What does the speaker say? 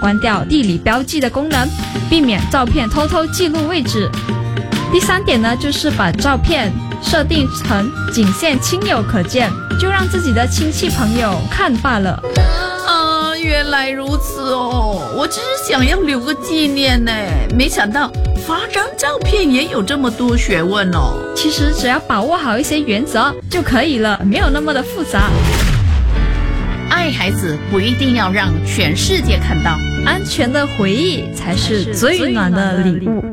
关掉地理标记的功能，避免照片偷偷记录位置。第3点呢，就是把照片设定成仅限亲友可见，就让自己的亲戚朋友看罢了。 原来如此哦，我只是想要留个纪念呢，没想到发张照片也有这么多学问哦。 其实只要把握好一些原则就可以了，没有那么的复杂。 爱孩子不一定要让全世界看到， 安全的回忆才是最暖的礼物。